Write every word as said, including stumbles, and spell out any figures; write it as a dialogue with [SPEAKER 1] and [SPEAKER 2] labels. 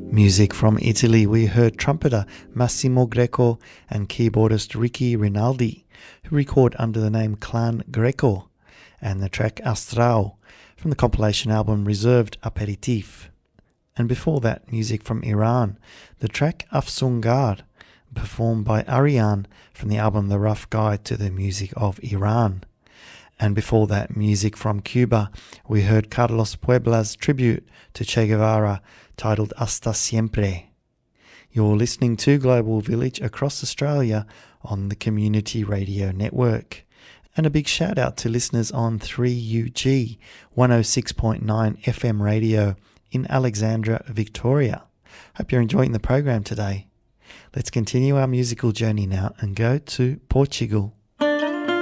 [SPEAKER 1] Music from Italy, we heard trumpeter Massimo Greco and keyboardist Ricky Rinaldi, who record under the name Clan Greco, and the track Astral from the compilation album Reserved Aperitif. And before that, music from Iran, the track Afsungar, performed by Ariane from the album The Rough Guide to the Music of Iran. And before that, music from Cuba, we heard Carlos Puebla's tribute to Che Guevara, titled Hasta Siempre. You're listening to Global Village across Australia on the Community Radio Network. And a big shout out to listeners on three U G one oh six point nine F M radio in Alexandra, Victoria. Hope you're enjoying the program today. Let's continue our musical journey now and go to Portugal.